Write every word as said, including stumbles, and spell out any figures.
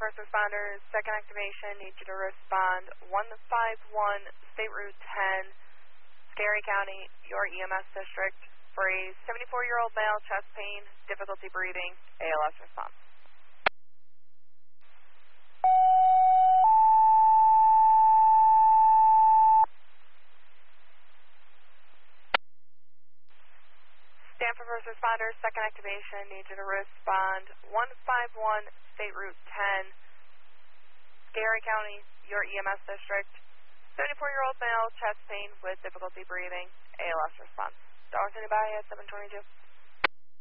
first responders, second activation, need you to respond one five one, State Route ten, Scary County, your E M S district, for a seventy-four-year-old male, chest pain, difficulty breathing, A L S response. Stanford first responders, second activation, need you to respond one five one, State Route ten, Scary County, your E M S district, seventy-four-year-old male, chest pain with difficulty breathing, A L S response. Darlington, Bahia, seven twenty-two.